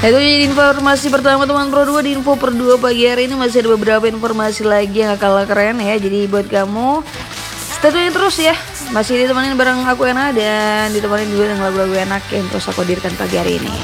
Itu jadi informasi pertama teman Pro 2 di info per 2 pagi hari ini. Masih ada beberapa informasi lagi yang gak kalah keren ya. Jadi buat kamu stay tune terus ya. Masih ditemenin bareng aku Ena dan ditemenin juga dengan lagu-lagu enak yang terus aku hadirkan pagi hari ini.